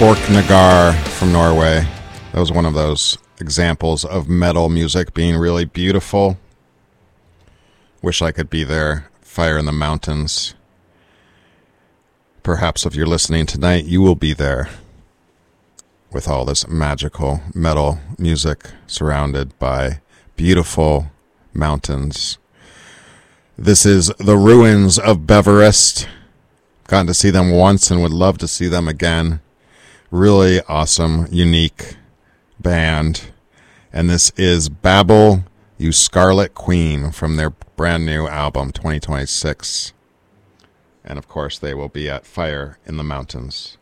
Borknagar from Norway. That was one of those examples of metal music being really beautiful. Wish I could be there. Fire in the Mountains. Perhaps if you're listening tonight, you will be there with all this magical metal music surrounded by beautiful mountains. This is the Ruins of Beverest. Gotten to see them once and would love to see them again. Really awesome, unique band. And this is Babel, You Scarlet Queen from their brand new album, 2026. And of course, they will be at Fire in the Mountains.